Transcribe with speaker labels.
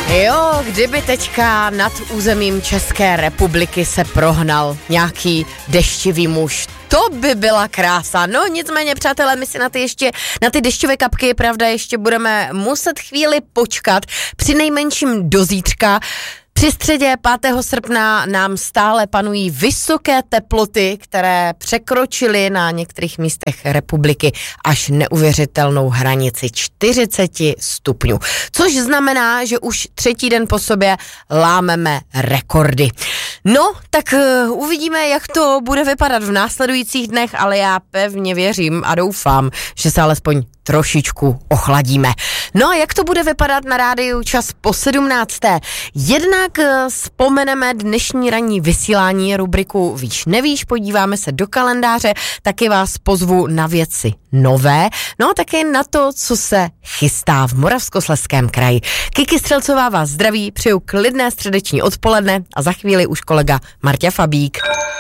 Speaker 1: Jo, kdyby teďka nad územím České republiky se prohnal nějaký deštivý muž, to by byla krása. No nicméně, přátelé, my si na ty dešťové kapky, pravda, ještě budeme muset chvíli počkat, přinejmenším do zítřka. Při středě 5. srpna nám stále panují vysoké teploty, které překročily na některých místech republiky až neuvěřitelnou hranici 40 stupňů. Což znamená, že už třetí den po sobě lámeme rekordy. No, tak uvidíme, jak to bude vypadat v následujících dnech, ale já pevně věřím a doufám, že se alespoň trošičku ochladíme. No a jak to bude vypadat na rádiu čas po 17. Jednak vzpomeneme dnešní ranní vysílání, rubriku Víš nevíš, podíváme se do kalendáře, taky vás pozvu na věci nové, no a také na to, co se chystá v Moravskoslezském kraji. Kiki Střelcová vás zdraví, přeju klidné středeční odpoledne a za chvíli už kolega Marta Fabík.